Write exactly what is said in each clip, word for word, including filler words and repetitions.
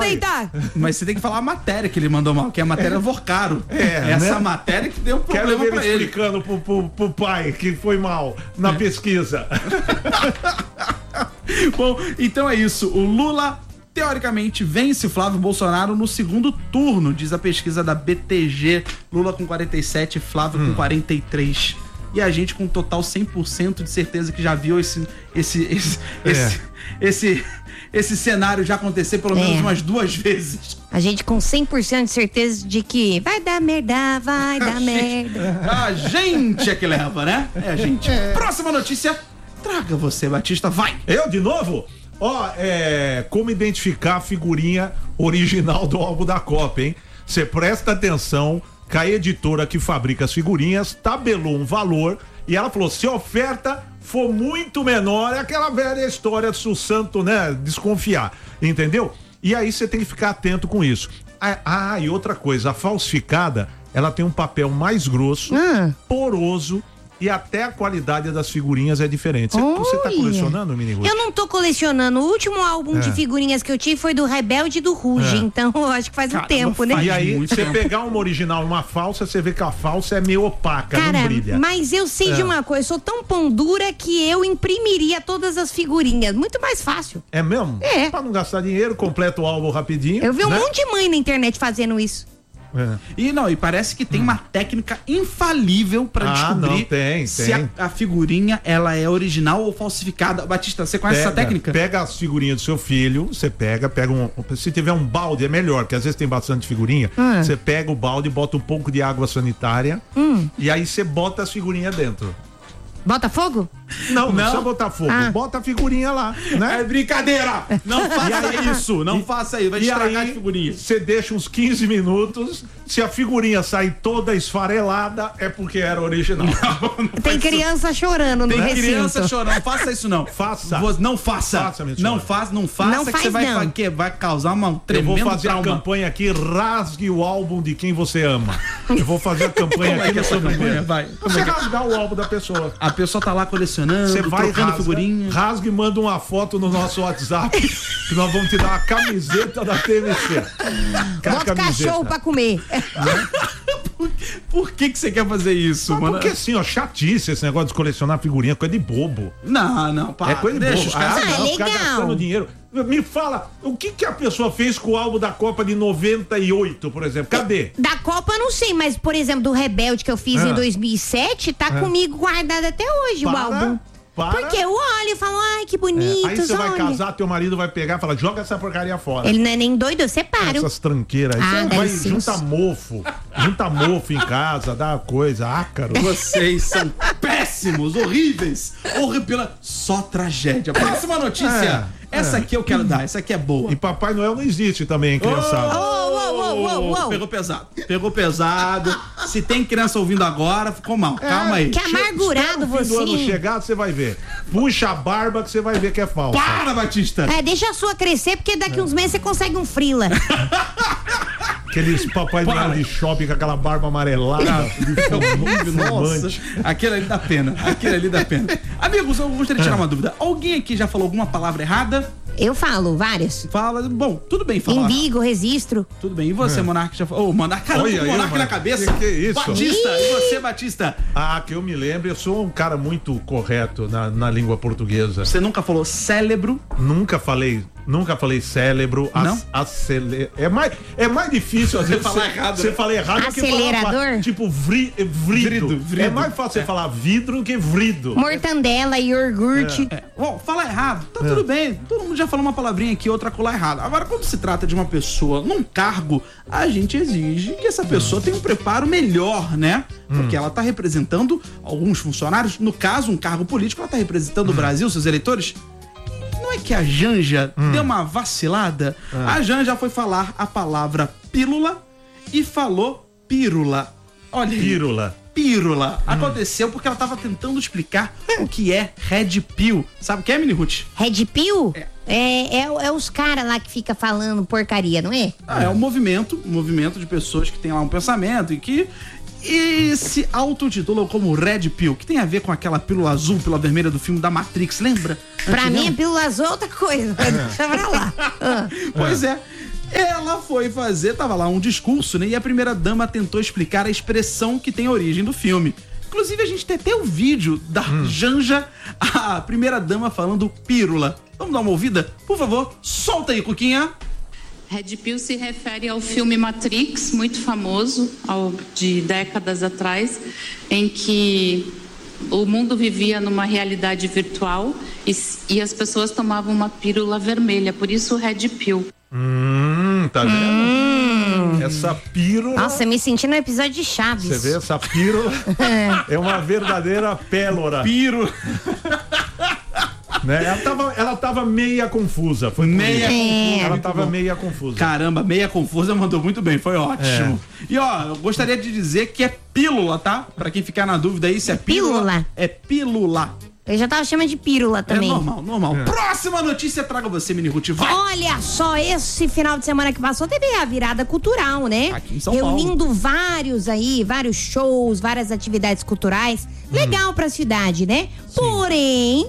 aproveitar. Mas você tem que falar a matéria que ele mandou mal, que é a matéria é. Vorcaro. É, essa né? matéria que deu um problema Quero ver pra ele ele. explicando pro, pro, pro pai que foi mal na é. pesquisa. Bom, então é isso. O Lula, teoricamente, vence Flávio Bolsonaro no segundo turno, diz a pesquisa da B T G. Lula com quarenta e sete, Flávio hum. com quarenta e três. E a gente com total cem por cento de certeza que já viu esse esse esse, é. esse, esse, esse cenário já acontecer pelo menos é. umas duas vezes. A gente com cem por cento de certeza de que vai dar merda, vai dar merda. A gente é que leva, né? É a gente. É. Próxima notícia, traga você, Batista, vai. Eu de novo? Ó, oh, é... Como identificar a figurinha original do álbum da Copa, hein? Você presta atenção que a editora que fabrica as figurinhas tabelou um valor e ela falou, se a oferta for muito menor, é aquela velha história do santo, né, desconfiar, entendeu? E aí você tem que ficar atento com isso. Ah, e outra coisa, a falsificada, ela tem um papel mais grosso, hum. poroso, e até a qualidade das figurinhas é diferente. Você tá colecionando, Mini Ruth? Eu não tô colecionando. O último álbum é. de figurinhas que eu tive foi do Rebelde e do Ruge. É. Então, eu acho que faz Caramba, um tempo, né? E aí, você pegar uma original e uma falsa, você vê que a falsa é meio opaca, Cara, não brilha. Mas eu sei é. de uma coisa, eu sou tão pão dura que eu imprimiria todas as figurinhas. Muito mais fácil. É mesmo? É. Pra não gastar dinheiro, completa o álbum rapidinho. Eu vi um né? monte de mãe na internet fazendo isso. É. E não, e parece que tem hum. uma técnica infalível pra ah, descobrir não, tem, se tem. A, a figurinha ela é original ou falsificada. Batista, você conhece pega, essa técnica? Pega as figurinhas do seu filho, você pega, pega um. Se tiver um balde, é melhor, porque às vezes tem bastante figurinha. Hum. Você pega o balde, bota um pouco de água sanitária hum. e aí você bota as figurinhas dentro. Bota fogo? Não, não, não precisa botar fogo. Ah. Bota a figurinha lá, né? É brincadeira! Não faça isso, não e, faça isso. Vai estragar as figurinhas. Você deixa uns quinze minutos. Se a figurinha sair toda esfarelada, é porque era original. Não, não Tem criança isso. chorando no Tem recinto. criança chorando. Não faça isso, não. Faça. Não faça. faça não faça, não faça, não que faz, você vai, não. que vai causar uma tremenda Eu vou fazer trauma. a campanha aqui, rasgue o álbum de quem você ama. Eu vou fazer a campanha Como aqui. É que é sua campanha? Vai. Você rasgar o álbum da pessoa. A pessoa tá lá colecionando, você vai trocando rasga, figurinha. Rasga e manda uma foto no nosso WhatsApp que nós vamos te dar uma camiseta da T V C. Bota cachorro pra comer. Por, por que que você quer fazer isso, ah, mano? Porque assim, ó, chatice esse negócio de colecionar figurinha, coisa de bobo. Não, não, para. É coisa de deixa bobo. Os caras ah, não, é ficar legal. gastando dinheiro. Me fala, o que que a pessoa fez com o álbum da Copa de noventa e oito, por exemplo? Cadê? Da Copa eu não sei, mas, por exemplo, do Rebelde que eu fiz ah. em dois mil e sete, tá ah. comigo guardado até hoje para, o álbum. Para. Porque eu olho e falo, ai, que bonito. É. Aí você vai olha. casar, teu marido vai pegar e fala, joga essa porcaria fora. Ele não é nem doido, eu separo. Essas tranqueiras. Aí ah, você vai, junta mofo. Junta mofo em casa, dá coisa, ácaro. Vocês são péssimos, horríveis. Horrível. Só tragédia. Próxima notícia. É. Essa aqui eu quero dar, essa aqui é boa. E Papai Noel não existe também, criançada. Oh, oh, oh, oh, oh. Pegou pesado. Pegou pesado. Se tem criança ouvindo agora, ficou mal. É, Calma aí. Que amargurado você. Se o ano chegar, você vai ver. Puxa a barba que você vai ver que é falso. Para, Batista. É, deixa a sua crescer, porque daqui é. uns meses você consegue um frila. Aqueles Papai Noel de shopping com aquela barba amarelada. Nossa, aquele ali dá pena. Aquele ali dá pena. Amigos, eu gostaria de tirar uma dúvida. Alguém aqui já falou alguma palavra errada? Eu falo, várias. Fala, bom, tudo bem falar. Embigo, registro. Tudo bem. E você, é. Monarca, já falou? Ô, oh, Monarca, caramba, Oi, Monarca na cabeça. Que, que é isso? Batista, Ih. e você, Batista? Ah, que eu me lembro, eu sou um cara muito correto na, na língua portuguesa. Você nunca falou cérebro? Nunca falei, nunca falei cérebro. Não? Acele... É mais, é mais difícil às vezes falar errado. Você né? falar errado Acelerador? Que falar, tipo vri, vrido. Vrido, vrido. É mais fácil você é. falar vidro do que vrido. Mortandela, iogurte. É. É. Bom, falar errado, tá é. tudo bem. Todo mundo já falou uma palavrinha aqui, outra colar errado. Agora, quando se trata de uma pessoa num cargo, a gente exige que essa pessoa tenha um preparo melhor, né? Porque hum. ela tá representando alguns funcionários. No caso, um cargo político, ela tá representando hum. o Brasil, seus eleitores. Não é que a Janja hum. deu uma vacilada? Hum. A Janja foi falar a palavra pílula e falou pírula. Olha aí. Pírula. Pírula. Hum. Aconteceu porque ela tava tentando explicar o que é Red Pill. Sabe o que é, Mini Ruth? Red Pill? É. É, é, é os caras lá que fica falando porcaria, não é? Ah, é um movimento, um movimento de pessoas que tem lá um pensamento e que e se autotitulam como Red Pill, que tem a ver com aquela pílula azul, pílula vermelha do filme da Matrix, lembra? Pra mim, a pílula azul é outra coisa, mas deixa pra lá. Ah. Pois é. Ela foi fazer, tava lá um discurso, né? E a primeira dama tentou explicar a expressão que tem a origem do filme. Inclusive, a gente tem até o vídeo da hum. Janja, a primeira dama falando pílula. Vamos dar uma ouvida? Por favor, solta aí, Cuquinha. Red Pill se refere ao filme Matrix, muito famoso, ao, de décadas atrás, em que o mundo vivia numa realidade virtual e, e as pessoas tomavam uma pílula vermelha, por isso Red Pill. Hum, tá vendo? Hum. Essa pílula... Nossa, me senti no episódio de Chaves. Você vê, essa pílula é uma verdadeira pélora. Piro. Né? Ela tava, ela tava meia confusa. Foi meia confusa. Ela tava bom. meia confusa. Caramba, meia confusa mandou muito bem, foi ótimo. É. E ó, eu gostaria de dizer que é pílula, tá? Pra quem ficar na dúvida aí se é pílula. Pílula. É pílula. Eu já tava chamando de pílula também. É normal, normal. É. Próxima notícia traga você, Mini Ruth, vai. Olha só, esse final de semana que passou teve a virada cultural, né? Aqui em São Reunindo Paulo. vários aí, vários shows, várias atividades culturais. Hum. Legal pra cidade, né? Sim. Porém,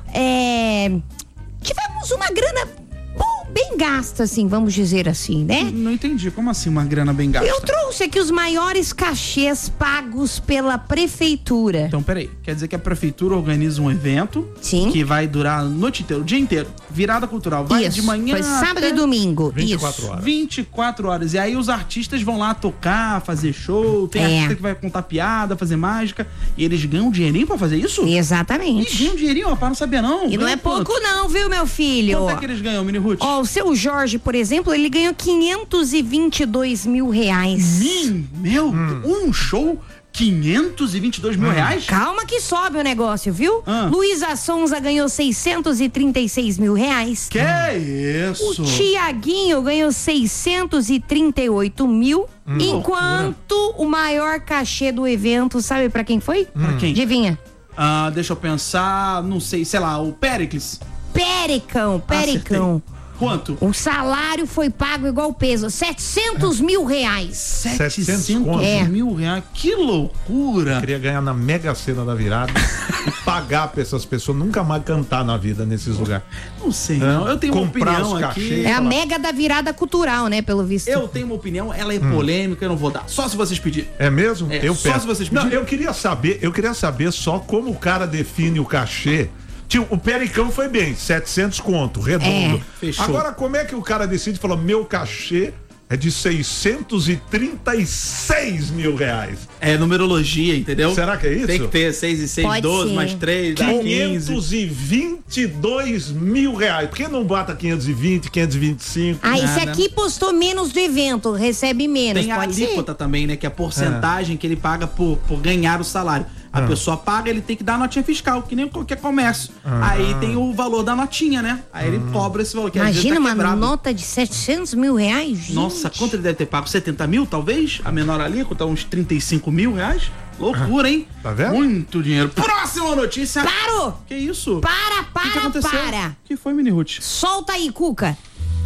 é... tivemos uma grana bom, bem gasta, assim, vamos dizer assim, né? Não entendi, como assim uma grana bem gasta? Eu trouxe aqui os maiores cachês pagos pela prefeitura. Então, peraí, quer dizer que a prefeitura organiza um evento. Sim. Que vai durar a noite inteira, o dia inteiro. Virada cultural, vai Isso, de manhã foi sábado e domingo. vinte e quatro Isso. horas. vinte e quatro horas. E aí os artistas vão lá tocar, fazer show. Tem É. artista que vai contar piada, fazer mágica. E eles ganham um dinheirinho pra fazer isso? Exatamente. Eles ganham um dinheirinho, rapaz, não sabia não. E não é Ganham pouco não, viu, meu filho? Quanto é que eles ganham, Mini Ruth? Ó, o seu Jorge, por exemplo, ele ganhou quinhentos e vinte e dois mil reais. Mim, meu, Hum. um show, quinhentos e vinte e dois mil reais? Calma que sobe o negócio, viu? Ah. Luísa Sonza ganhou seiscentos e trinta e seis mil reais. Que isso? O Tiaguinho ganhou seiscentos e trinta e oito mil. Hum. Enquanto o maior cachê do evento, sabe pra quem foi? Pra quem? Adivinha? Ah, deixa eu pensar, não sei, sei lá, o Péricles. Pericão, Pericão. Acertei. Quanto? O salário foi pago igual peso, setecentos mil reais. setecentos conto. É. mil reais? Que loucura! Queria ganhar na Mega Sena da virada e pagar pra essas pessoas nunca mais cantar na vida nesses lugares. Não sei, não. Eu tenho uma Comprar opinião os aqui. cachês. É a mega da virada cultural, né, pelo visto. Eu tenho uma opinião, ela é polêmica, eu não vou dar. Só se vocês pedirem. É mesmo? É, eu só peço. se vocês Não, pedirem. eu queria saber, eu queria saber só como o cara define o cachê. Tio, o Pericão foi bem, setecentos conto, redondo. É, fechou. Agora, como é que o cara decide e fala, meu cachê é de seiscentos e trinta e seis mil reais? É numerologia, entendeu? Será que é isso? Tem que ter seis e seis, Pode doze, ser. mais três, dá quinze. quinhentos e vinte e dois mil reais. Por que não bota quinhentos e vinte, quinhentos e vinte e cinco? Ah, esse Nada. aqui postou menos do evento, recebe menos, Tem a pode ser? alíquota também, né? Que é a porcentagem que ele paga por, por ganhar o salário. A Ah. pessoa paga, ele tem que dar a notinha fiscal, que nem qualquer comércio. Aí tem o valor da notinha, né? Aí ele cobra esse valor. Que às vezes Imagina tá uma quebrado. nota de setecentos mil reais, gente. Nossa, quanto ele deve ter pago? setenta mil, talvez? A menor alíquota, uns trinta e cinco mil reais? Loucura, hein? Tá vendo? Muito dinheiro. Próxima notícia. Parou! Que isso? Para, O que, que para, aconteceu? para! O que foi, Mini Ruth? Solta aí, Cuca.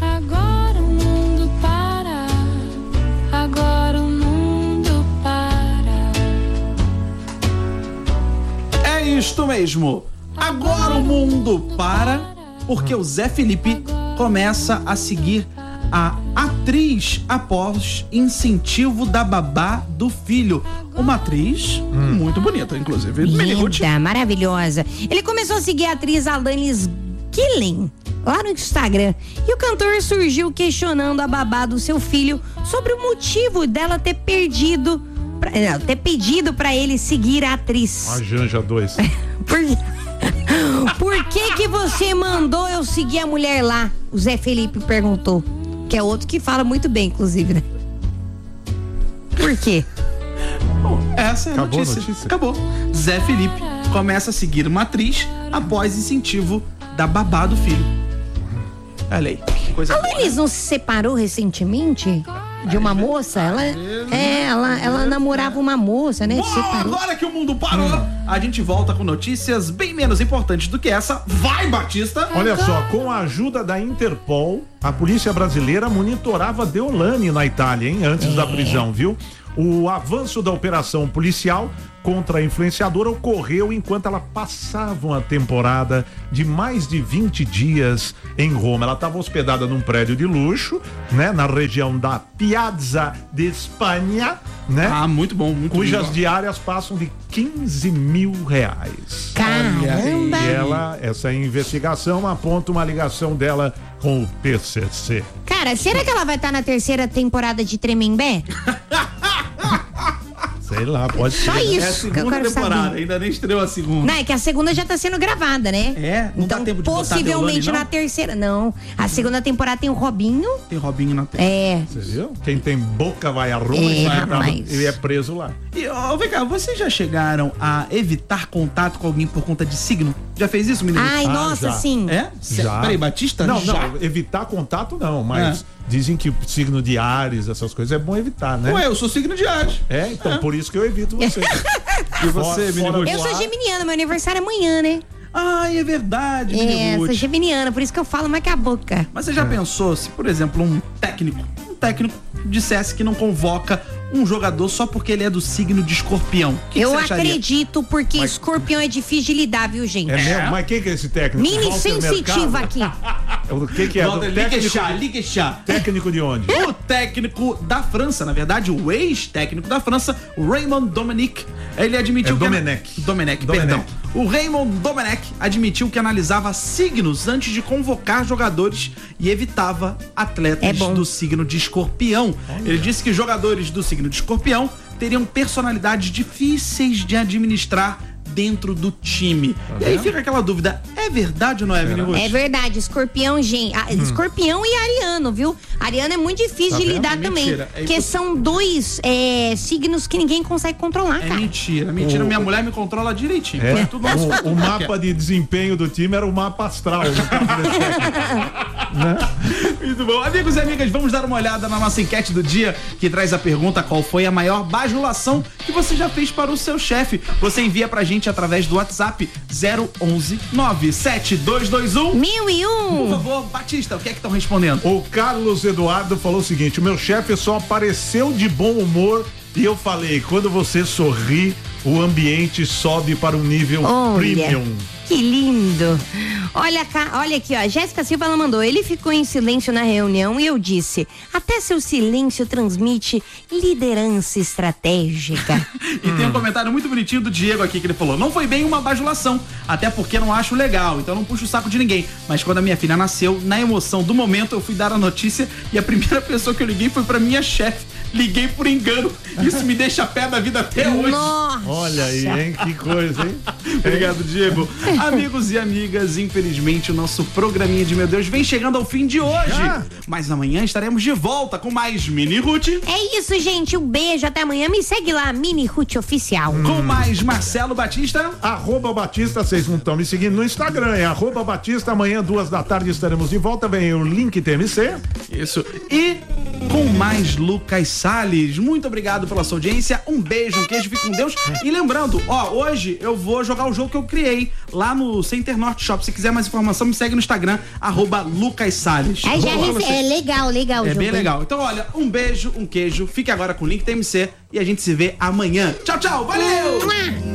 Agora o mundo para, agora o mundo para. É isto mesmo. Agora o mundo para, porque o Zé Felipe começa a seguir a atriz após incentivo da babá do filho. Uma atriz muito bonita, inclusive. Mini Ruth. Linda, maravilhosa. Ele começou a seguir a atriz Alanis Gillen lá no Instagram. E o cantor surgiu questionando a babá do seu filho sobre o motivo dela ter perdido, pra, não, ter pedido pra ele seguir a atriz. A Janja dois. Por, por que que você mandou eu seguir a mulher lá? O Zé Felipe perguntou. Que é outro que fala muito bem, inclusive, né? Por quê? Bom, essa é a Acabou a notícia. notícia? Acabou. Zé Felipe começa a seguir uma atriz após incentivo da babá do filho. Olha aí, que coisa A boa. Alanis não se separou recentemente de uma moça? Ela, é, ela, ela namorava uma moça, né? Se Bom, separou. agora que o mundo parou, a gente volta com notícias bem menos importantes do que essa. Vai, Batista! Olha só, com a ajuda da Interpol, a polícia brasileira monitorava Deolane na Itália, hein? Antes da prisão, viu? O avanço da operação policial contra a influenciadora ocorreu enquanto ela passava uma temporada de mais de vinte dias em Roma. Ela estava hospedada num prédio de luxo, né, na região da Piazza de Espanha, né? Ah, muito bom, muito cujas bom. diárias passam de quinze mil reais. Caramba! E ela, essa investigação aponta uma ligação dela com o P C C. Cara, será que ela vai estar na terceira temporada de Tremembé? Sei lá, pode ser. Só né? isso É a que eu segunda quero temporada, saber. ainda nem estreou a segunda. Não, é que a segunda já tá sendo gravada, né? É? Não então, dá tempo de botar possivelmente Deolane, não? na terceira. Não. A segunda temporada tem o Robinho. Tem Robinho na tela. É. Você viu? Quem tem boca vai a Roma É, e vai pra- rapaz. e é preso lá. E, ó, vem cá, vocês já chegaram a evitar contato com alguém por conta de signo? Já fez isso, menino? Ai, Ah, nossa, já. sim. É? Cê- Já. Peraí, Batista? Não, já? não, evitar contato não, mas É. dizem que o signo de Ares, essas coisas, é bom evitar, né? Ué, eu sou signo de Ares. É, então por isso que eu evito você. E você, menino? fora Eu do sou ar. geminiana, meu aniversário é amanhã, né? Ai, é verdade, É, menino. sou geminiana, por isso que eu falo mais que a boca. Mas você já É. pensou se, por exemplo, um técnico, um técnico dissesse que não convoca um jogador só porque ele é do signo de Escorpião? O que eu que você acharia? acredito, porque escorpião é difícil de lidar, viu, gente? É mesmo? Mas quem que é esse técnico? Mini Walter sensitiva Mercado? aqui. O que que é? Walter, Do liga técnico, chá, liga chá. técnico de onde? O técnico da França, na verdade, o ex-técnico da França, o Raymond Domenech, ele admitiu É que... Domenech. Domenech, Domenech. perdão. O Raymond Domenech admitiu que analisava signos antes de convocar jogadores e evitava É atletas bom. do signo de Escorpião. Ele disse que jogadores do signo de Escorpião teriam personalidades difíceis de administrar dentro do time. E aí fica aquela dúvida, é verdade ou não é, menino? É verdade, escorpião, gente. ah, Escorpião e ariano, viu? Ariano é muito difícil Tá de vendo? lidar É também. mentira, é Porque imposs- são dois é, signos que ninguém consegue controlar, É cara. mentira, mentira. Minha mulher me controla direitinho. É, Põe tudo no nosso- o, o mapa de desempenho do time era o mapa astral. Muito bom. Amigos e amigas, vamos dar uma olhada na nossa enquete do dia, que traz a pergunta: qual foi a maior bajulação que você já fez para o seu chefe? Você envia pra gente através do WhatsApp zero onze nove sete dois dois um. Mil e Por um. favor, Batista, o que é que estão respondendo? O Carlos Eduardo falou o seguinte: o meu chefe só apareceu de bom humor e eu falei, quando você sorri, o ambiente sobe para um nível Olha. premium. Que lindo. Olha, cá, olha aqui, ó. Jéssica Silva, ela mandou. Ele ficou em silêncio na reunião e eu disse: até seu silêncio transmite liderança estratégica. E tem um comentário muito bonitinho do Diego aqui que ele falou: não foi bem uma bajulação, até porque não acho legal, então não puxo o saco de ninguém. Mas quando a minha filha nasceu, na emoção do momento, eu fui dar a notícia e a primeira pessoa que eu liguei foi pra minha chefe. Liguei por engano. Isso me deixa a pé da vida até hoje. Nossa. Olha aí, hein? Que coisa, hein? Obrigado, Diego. Amigos e amigas, infelizmente o nosso programinha de Meu Deus vem chegando ao fim de hoje. Já? Mas amanhã estaremos de volta com mais Mini Ruth, É isso, gente. Um beijo. Até amanhã. Me segue lá, Mini Ruth Oficial. com mais Marcelo Batista. Arroba Batista, vocês não estão me seguindo no Instagram, é arroba Batista, amanhã duas da tarde estaremos de volta, vem o link T M C. Isso. E com mais Lucas Salles. Muito obrigado pela sua audiência. Um beijo, um queijo, fique com Deus. E lembrando, ó, hoje eu vou jogar o jogo que eu criei lá no Center Norte Shop. Se quiser mais informação, me segue no Instagram, arroba Lucas Salles. É, já Boa pra rece- você. é legal, legal. o É jogo, bem hein? legal. Então, olha, um beijo, um queijo. Fique agora com o link T M C e a gente se vê amanhã. Tchau, tchau. Valeu! Mua!